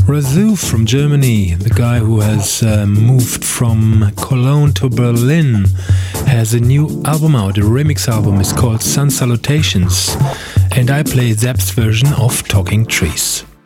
Razoo from Germany, the guy who has moved from Cologne to Berlin, has a new album out. A remix album is called Sun Salutations, and I play Zapp's version of Talking Trees.